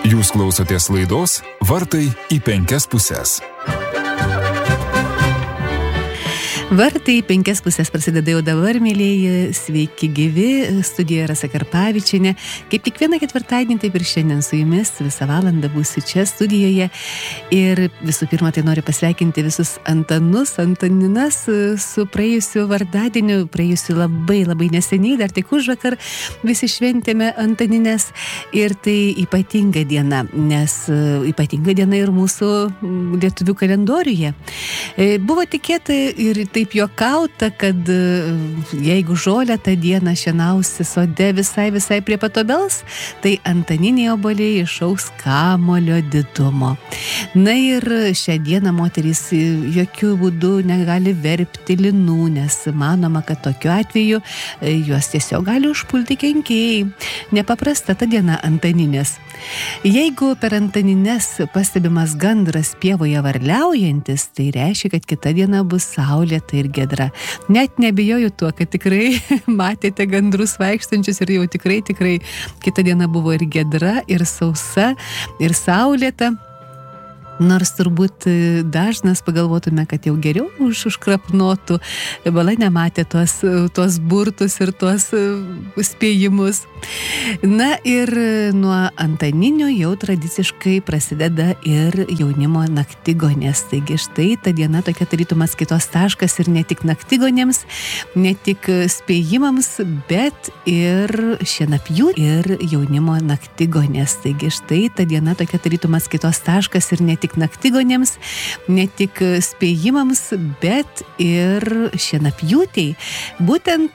Jūs klausotės laidos Vartai į 5 puses. Vartai 5 pusės prasideda jau dabar, mėlėjai, sveiki gyvi, studijoje Rasa Karpavičienė. Kaip tik vieną ketvirtadienį, taip ir šiandien su jumis visą valandą būsiu čia studijoje. Ir visų pirma, tai noriu pasveikinti visus Antanus, Antaninas su praėjusiu vardadieniu, praėjusiu labai neseniai, dar tik užvakar visi šventėme Antanines. Ir tai ypatinga diena, nes ypatinga diena ir mūsų lietuvių kalendoriuje. Buvo tikėta ir taip juokauta, kad jeigu žolę tą dieną šienausi sode visai prie pat obels, tai antaniniai obuoliai išaugs kamolio didumo. Na ir šią dieną moterys jokių būdų negali verpti linų, nes manoma, kad tokiu atveju juos tiesiog gali užpulti kenkėjai. Nepaprasta ta diena antaninės. Jeigu per antanines pastebimas gandras pievoje varliaujantis, tai reiškia, kad kita diena bus saulėta ir giedra. Net nebijoju tuo, kad tikrai matėte gandrus vaikštančius ir jau tikrai kita diena buvo ir giedra, ir sausa, ir saulėta. Nors turbūt dažnas pagalvotume, kad jau geriau užkrapnotų, bala nematė tuos burtus ir tuos spėjimus. Na ir nuo antaninių jau tradiciškai prasideda ir jaunimo naktigonės. Taigi štai ta diena tokia tarytum atskaitos taškas ir ne tik naktigonėms, ne tik spėjimams, bet ir šienapjų ir jaunimo naktigonės. Taigi štai ta diena tokia tarytum atskaitos taškas ir ne tik naktigonėms, ne tik spėjimams, bet ir šienapjūtei. Būtent